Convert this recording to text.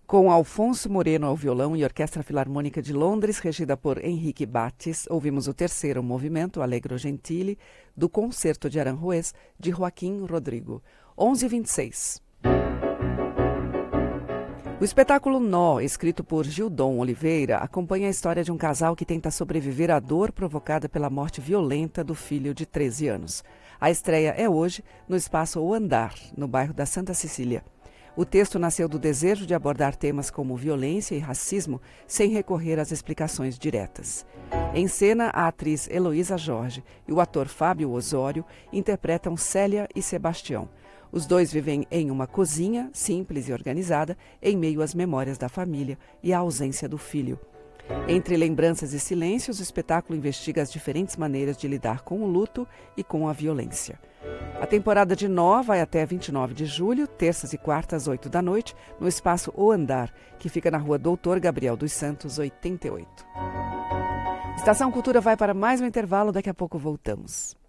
Com Alfonso Moreno ao violão e Orquestra Filarmônica de Londres, regida por Henrique Bates, ouvimos o terceiro movimento, Allegro Gentile, do Concerto de Aranjuez, de Joaquim Rodrigo. 11h26. O espetáculo Nó, escrito por Gildon Oliveira, acompanha a história de um casal que tenta sobreviver à dor provocada pela morte violenta do filho de 13 anos. A estreia é hoje, no Espaço O Andar, no bairro da Santa Cecília. O texto nasceu do desejo de abordar temas como violência e racismo sem recorrer às explicações diretas. Em cena, a atriz Heloísa Jorge e o ator Fábio Osório interpretam Célia e Sebastião. Os dois vivem em uma cozinha simples e organizada, em meio às memórias da família e à ausência do filho. Entre lembranças e silêncios, o espetáculo investiga as diferentes maneiras de lidar com o luto e com a violência. A temporada de Nó vai até 29 de julho, terças e quartas, às 8 da noite, no Espaço O Andar, que fica na rua Doutor Gabriel dos Santos, 88. Estação Cultura vai para mais um intervalo, daqui a pouco voltamos.